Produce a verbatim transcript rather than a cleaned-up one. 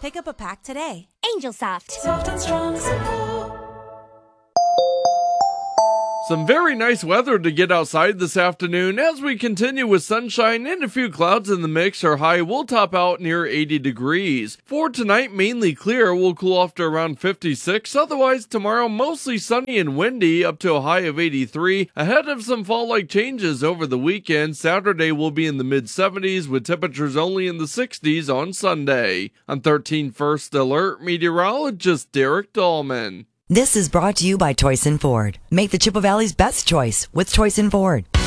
Pick up a pack today. Angel Soft. Soft and strong, simple. Some very nice weather to get outside this afternoon as we continue with sunshine and a few clouds in the mix. Our high will top out near eighty degrees. For tonight, mainly clear, will cool off to around fifty-six. Otherwise, tomorrow, mostly sunny and windy, up to a high of eighty-three. Ahead of some fall-like changes over the weekend, Saturday will be in the mid-seventies with temperatures only in the sixties on Sunday. I'm thirteen First Alert meteorologist Derek Dahlman. This is brought to you by Toyson Ford. Make the Chippewa Valley's best choice with Toyson Ford.